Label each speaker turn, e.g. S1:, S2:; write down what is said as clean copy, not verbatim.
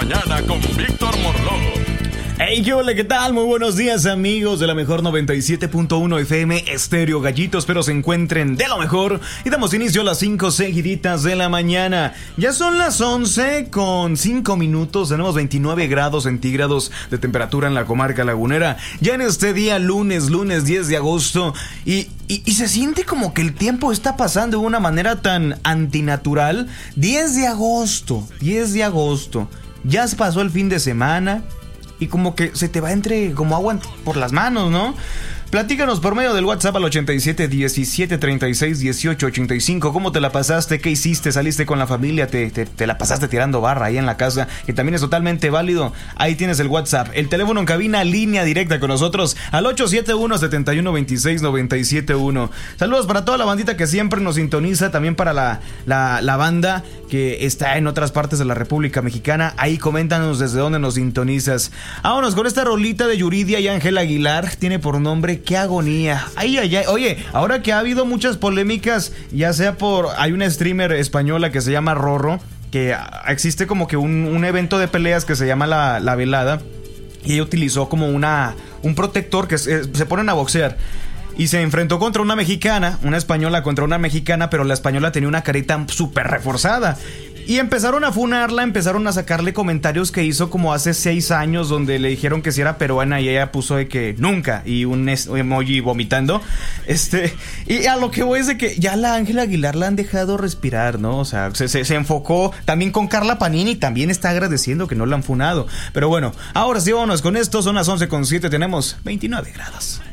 S1: mañana con Víctor Morló.
S2: Hey, ¿qué tal? Muy buenos días, amigos de la mejor 97.1 FM Estéreo Gallitos. Espero se encuentren de lo mejor. Y damos inicio a las 5 seguiditas de la mañana. Ya son las 11 con 5 minutos. Tenemos 29 grados centígrados de temperatura en la comarca lagunera. Ya en este día, lunes 10 de agosto. Y se siente como que el tiempo está pasando de una manera tan antinatural. 10 de agosto. Ya se pasó el fin de semana. Y como que se te va como agua por las manos, ¿no? Platícanos por medio del WhatsApp al 87 17 36 18 85. ¿Cómo te la pasaste? ¿Qué hiciste? ¿Saliste con la familia? ¿Te la pasaste tirando barra ahí en la casa? Que también es totalmente válido. Ahí tienes el WhatsApp. El teléfono en cabina, línea directa con nosotros al 871-7126-971. Saludos para toda la bandita que siempre nos sintoniza. También para la banda que está en otras partes de la República Mexicana. Ahí coméntanos desde dónde nos sintonizas. Vámonos con esta rolita de Yuridia y Ángel Aguilar. Tiene por nombre Qué Agonía. Ay. Oye, ahora que ha habido muchas polémicas, ya sea hay una streamer española que se llama Rorro, que existe como que un evento de peleas que se llama la velada, y ella utilizó como un protector que se ponen a boxear. Y se enfrentó contra una mexicana, una española contra una mexicana, pero la española tenía una carita súper reforzada. Y empezaron a funarla, empezaron a sacarle comentarios que hizo como hace 6 años, donde le dijeron que si era peruana y ella puso de que nunca, y un emoji vomitando. Y a lo que voy es de que ya la Ángela Aguilar la han dejado respirar, ¿no? O sea, se enfocó también con Carla Panini, también está agradeciendo que no la han funado. Pero bueno, ahora sí vámonos con esto, son las 11:07, tenemos 29 grados.